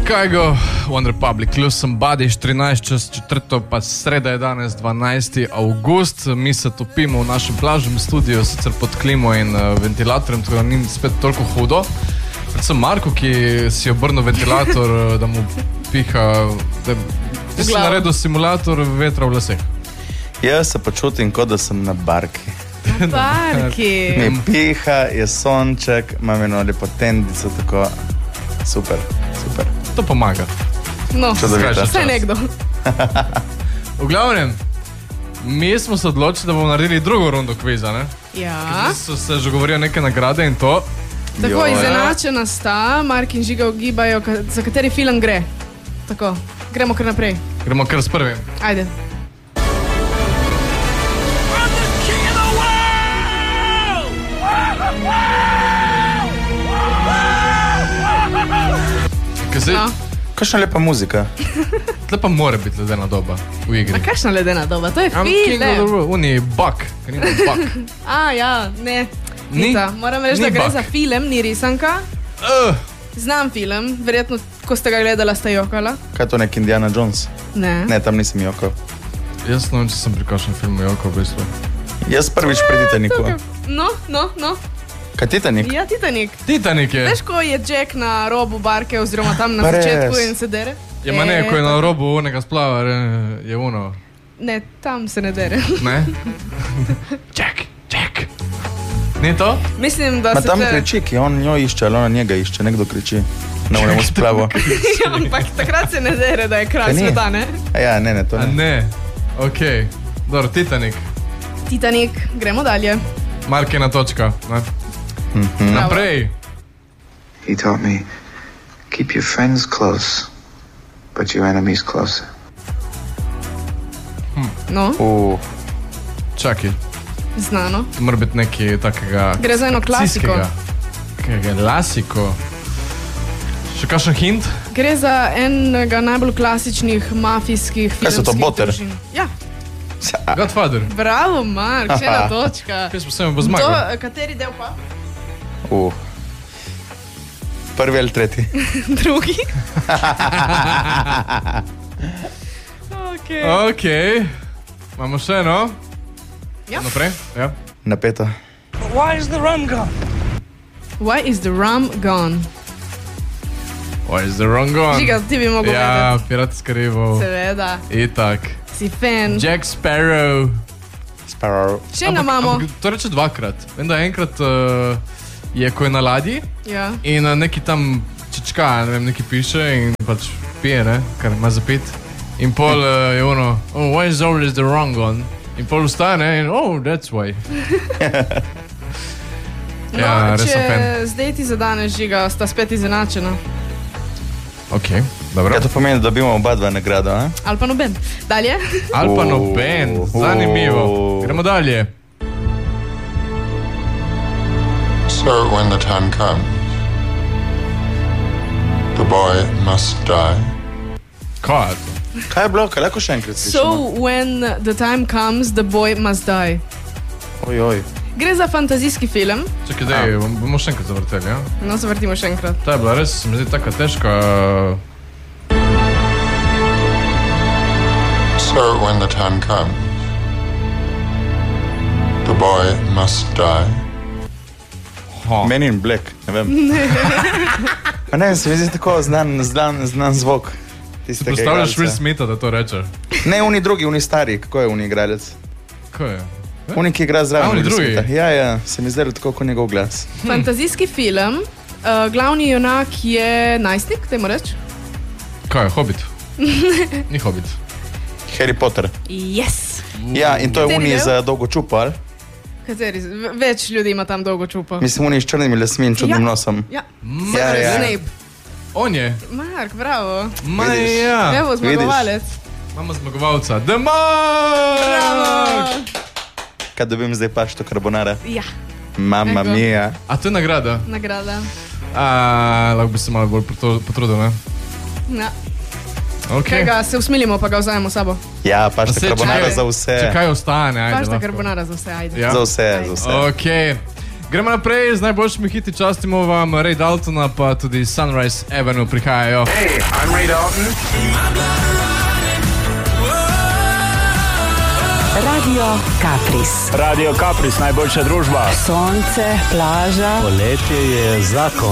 Chicago, One Republic, Lose Somebody, 14:04, pa sreda je danes, 12. avgust. Mi se topimo v našem plažnem studiu, sicer pod klimo in ventilatorjem, tako da ni spet toliko hudo. Predvsem Marko, ki si obrnil ventilator, da mu piha, da si naredil simulator vetra v laseh. Jaz se počutim, kot da sem na barki. Na barki. Mi piha, je sonček, imam eno lepo tendico, tako super. To pomaga. No, Čudovito. vse nekdo. V glavnem, mi smo se odločili, da bomo naredili drugo rundo kviza, ne? Ja. So se že govorijo neke nagrade in to. Tako izenačena sta, Mark in Žiga ugibajo, za kateri film gre. Tako, gremo kar naprej. Gremo kar s prvim. Ajde. No. Kakšna lepa muzika. Tle pa mora biti ledena doba v igri. A kakšna ledena doba? To je I'm king of the film. world. Uni Buck. Ker nima Buck. Ja, ne. Ni? Moram reči, Ni da gre Buck. za film, ni risanka. Znam film, verjetno, ko ste ga gledala, ste jokala. Kaj je to, nek Indiana Jones? Ne. Ne, tam nisem jokal. Jaz ne vem, če sem pri kakšnem filmu jokal v bistvu. Jaz prvič pri Titaniku. No. Kaj Titanik? Ja, Titanik. Titanik je. Veš, ko je Jack na robu barke, oziroma tam na Pa res. začetku in se dere? Je mane, ko je na robu onega splava, je ono. Ne, tam se ne dere. Ne? Jack. Ni to? Mislim, da Ma se tam kriči, ki on njo išče, ali ona njega išče, nekdo kriči. Na unemu splavu. Ja, ampak takrat se ne dere, da je kralj Kaj ni? sveta, ne? Ja, ne, to A ne. ne. Okej. Dobro, Titanik. Titanik, gremo dalje. Markina točka. Ne? Naprej. He taught me, keep your friends close, but your enemies closer. No, Čakaj. znano. To mora biti nekaj takega... Gre za eno klasiko. Klasiko. Še kakšen hint? Gre za enega najbolj klasičnih mafijskih Kaj so to, filmskih Boter? družin. Ja, Godfather. bravo, Mark, še ena točka. Kaj smo se bo zmagal? Kateri del pa? Prvi ali tretji? Drugi? Okej. Imamo še eno? Ja. Naprej? Ja. Napeto. Why is the rum gone? Why is the wrong gone? Žiga, ti bi mogel Ja, vedeti. Piratska riba. Seveda, Itak. si fan. Jack Sparrow. Sparrow. Še ga imamo. To reče dvakrat. Vem, da enkrat je, ko je na ladji Ja. in neki tam čečka, ne vem, neki piše in pač pije, ne, kar ima za pit. In pol je ono, oh, why is always the wrong one? In pol ustane in, oh, that's why. No, Ja, res sem fan. če zdaj ti zadaneš, Žiga, sta spet izenačena. Ok, dobro. Ja, to pomeni, da dobimo oba dva nagrado, a? Ali pa noben. Dalje? Ali pa noben, zanimivo. Gremo dalje. So when the time comes, the boy must die. Kaj je to? Kaj je bilo? Kaj lahko še enkrat So slišimo? when the time comes, the boy must die. Ojoj. Gre za fantazijski film. Čakaj, daj, bomo še enkrat zavrteli, ja? No, se vrtimo še enkrat. Ta je bila res, se mi zdi, taka težka. So when the time comes, the boy must die. Men in Black, ne vem. Pa ne, se mi zdi tako znan zvok. Si postavljaš Will Smitha, da to reče? Ne, oni drugi, oni stari, kako je oni igralec? Kaj je? Oni, ki igra zraven. oni Will drugi? Smitha. Ja, se mi zdelo tako kot njegov glas. Fantazijski film. Glavni junak je najstnik, dajmo reči. Kaj je, Hobbit? Ni Hobbit. Harry Potter. Yes. Ja, in to je Kateri oni del? z dolgo čupo, ali? Kateri? Več ljudi ima tam dolgo čupo. Mislim, oni s črnimi lasmi in čudnim nosom. Ja. Ja, ja. Snape. On je. Mark, bravo. Maja. Evo, zmagovalec. Imamo zmagovalca. The Mark! Bravo. Kaj dobim zdaj pašto carbonara? Ja, Mamma Ego. mia. A to je nagrada? nagrada. Lahko bi se malo bolj potrudil, ne? Ja. Okay. Kaj ga se usmilimo, pa ga vzajemo s sabo. Ja, pašto Saj, carbonara čakaj. za vse. Če kaj ostane, ajde. Pašta lahko. carbonara za vse, ajde. Ja. Za vse, za vse. Ok. Gremo naprej z najboljšimi hiti, častimo vam Ray Daltona, pa tudi Sunrise Avenue prihajajo. Hey, I'm Ray Dalton. Radio Kapris. Radio Kapris, najboljša družba. Sonce, plaža. Poletje je zakon.